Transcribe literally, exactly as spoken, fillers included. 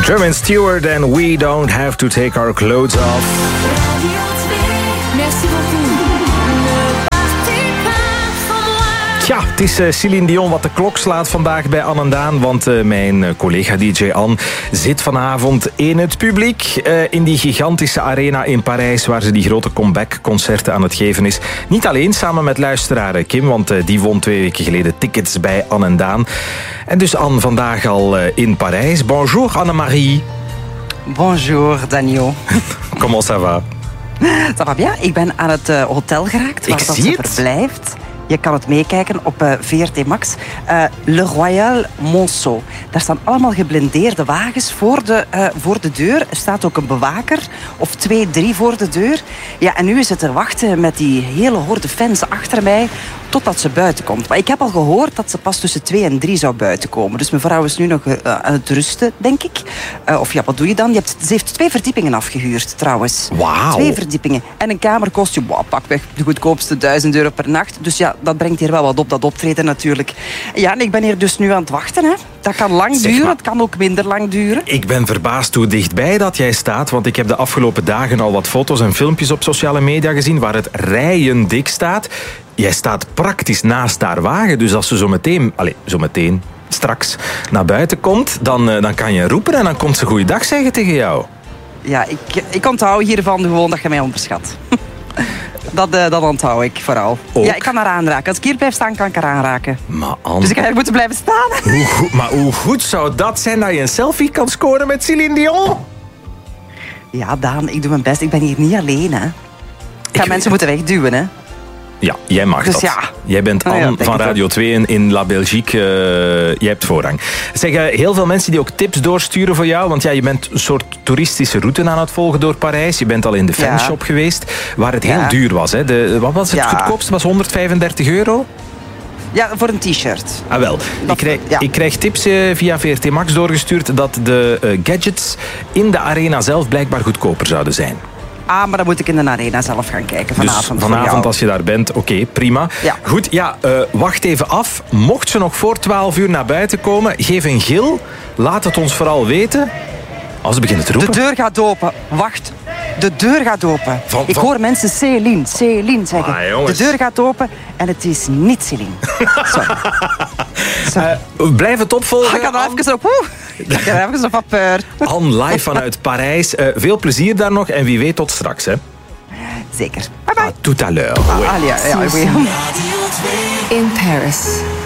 Sherman Stewart and We Don't Have to Take Our Clothes Off. Merci beaucoup. Ja, het is uh, Céline Dion wat de klok slaat vandaag bij Anne en Daan. Want uh, mijn uh, collega D J Anne zit vanavond in het publiek. Uh, in die gigantische arena in Parijs, waar ze die grote comeback-concerten aan het geven is. Niet alleen samen met luisteraar Kim, want uh, die won twee weken geleden tickets bij Anne en Daan. En dus Anne vandaag al uh, in Parijs. Bonjour Annemarie. Bonjour Daniel. Comment ça va? Ça va bien. Ik ben aan het uh, hotel geraakt waar Ik dat zie ze het. verblijft. Je kan het meekijken op uh, V R T Max. Uh, Le Royal Monceau. Daar staan allemaal geblindeerde wagens voor de, uh, voor de deur. Er staat ook een bewaker, of twee, drie voor de deur. Ja, en nu is het er wachten met die hele horde fans achter mij totdat ze buiten komt. Maar ik heb al gehoord dat ze pas tussen twee en drie zou buiten komen. Dus mevrouw is nu nog uh, aan het rusten, denk ik. Uh, of ja, wat doe je dan? Je hebt, ze heeft twee verdiepingen afgehuurd, trouwens. Wauw. Twee verdiepingen. En een kamer kost je, wow, pakweg de goedkoopste duizend euro per nacht. Dus ja, dat brengt hier wel wat op, dat optreden natuurlijk. Ja, en ik ben hier dus nu aan het wachten. Hè. Dat kan lang Zeg duren, maar, het kan ook minder lang duren. Ik ben verbaasd hoe dichtbij dat jij staat, want ik heb de afgelopen dagen al wat foto's en filmpjes op sociale media gezien waar het rijen dik staat. Jij staat praktisch naast haar wagen, dus als ze zo meteen, allez, zo meteen, straks naar buiten komt, dan, uh, dan kan je roepen en dan komt ze goeiedag zeggen tegen jou. Ja, ik, ik onthoud hiervan gewoon dat je mij onderschat. Dat, uh, dat onthoud ik vooral. Ook? Ja, ik kan haar aanraken. Als ik hier blijf staan, kan ik haar aanraken. Maar Anne, Dus ik ga hier moeten blijven staan. hoe goed, maar hoe goed zou dat zijn dat je een selfie kan scoren met Céline Dion? Ja, Daan, ik doe mijn best. Ik ben hier niet alleen, hè. Ik ga Ik mensen moeten wegduwen, hè. Ja, jij mag Dus dat. ja. Jij bent Nou ja, Anne denk van het Radio twee in, in La Belgique. Uh, jij hebt voorrang. Zeg, uh, heel veel mensen die ook tips doorsturen voor jou. Want ja, je bent een soort toeristische route aan het volgen door Parijs. Je bent al in de Ja. fanshop geweest. Waar het heel Ja. duur was. Hè? De, wat was het Ja. goedkoopste? Was honderdvijfendertig euro? Ja, voor een t-shirt. Ah wel, ik krijg, ja. ik krijg tips uh, via V R T Max doorgestuurd dat de uh, gadgets in de arena zelf blijkbaar goedkoper zouden zijn. Ah, maar dan moet ik in de arena zelf gaan kijken vanavond. Dus vanavond als je daar bent, oké, okay, prima. Ja. Goed, ja, uh, wacht even af. Mocht ze nog voor twaalf uur naar buiten komen, geef een gil. Laat het ons vooral weten. Als ze beginnen te roepen. De deur gaat open. Wacht. De deur gaat open. Van- Ik van- hoor mensen Céline, Céline zeggen. Ah, jongens. De deur gaat open en het is niet Céline. Sorry. Sorry. Uh, blijf het opvolgen. ik had er Anne. even op. Oeh, ik had er even op wat peur. Anne live vanuit Parijs. Uh, veel plezier daar nog en wie weet tot straks. Hè. Zeker. Bye bye. À tout à l'heure. Ah, ja, ja, oui. In Paris.